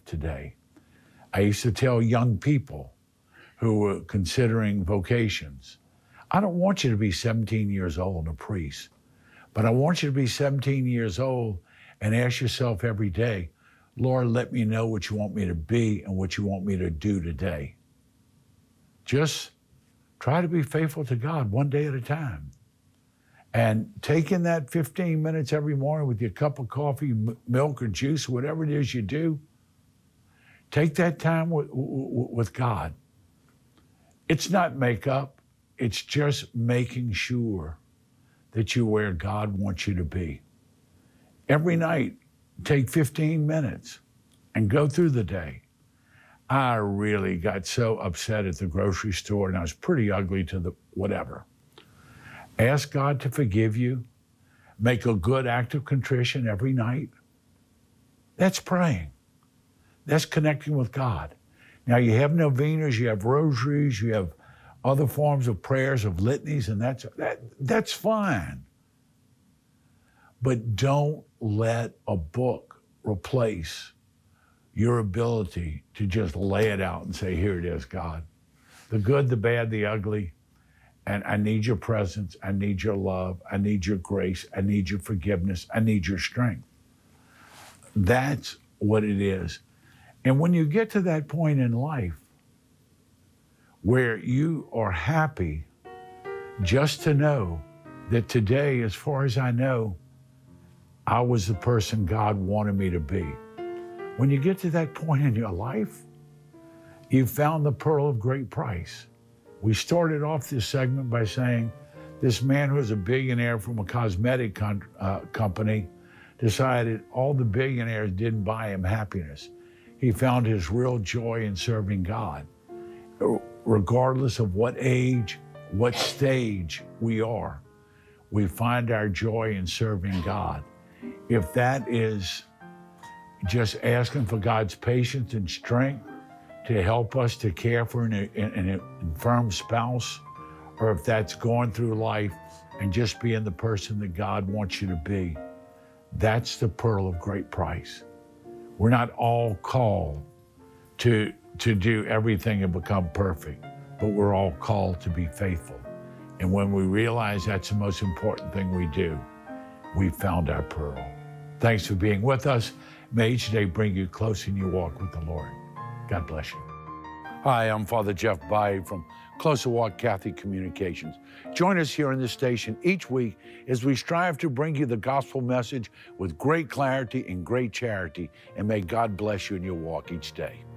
life today. I used to tell young people who were considering vocations, I don't want you to be 17 years old and a priest, but I want you to be 17 years old and ask yourself every day, Lord, let me know what you want me to be and what you want me to do today. Just try to be faithful to God one day at a time. And taking that 15 minutes every morning with your cup of coffee, milk or juice, whatever it is you do, take that time with God. It's not makeup. It's just making sure that you're where God wants you to be. Every night, take 15 minutes and go through the day. I really got so upset at the grocery store, and I was pretty ugly to the whatever. Ask God to forgive you. Make a good act of contrition every night. That's praying. That's connecting with God. Now, you have novenas, you have rosaries, you have other forms of prayers, of litanies, and that's fine. But don't let a book replace your ability to just lay it out and say, here it is, God. The good, the bad, the ugly. And I need your presence. I need your love. I need your grace. I need your forgiveness. I need your strength. That's what it is. And when you get to that point in life where you are happy just to know that today, as far as I know, I was the person God wanted me to be. When you get to that point in your life, you've found the pearl of great price. We started off this segment by saying this man who was a billionaire from a cosmetic company decided all the billionaires didn't buy him happiness. He found his real joy in serving God. Regardless of what age, what stage we are, we find our joy in serving God. If that is just asking for God's patience and strength to help us to care for an infirm spouse, or if that's going through life and just being the person that God wants you to be, that's the pearl of great price. We're not all called to do everything and become perfect, but we're all called to be faithful. And when we realize that's the most important thing we do, we found our pearl. Thanks for being with us. May each day bring you close in your walk with the Lord. God bless you. Hi, I'm Father Jeff Baye from Closer Walk Catholic Communications. Join us here on this station each week as we strive to bring you the gospel message with great clarity and great charity, and may God bless you in your walk each day.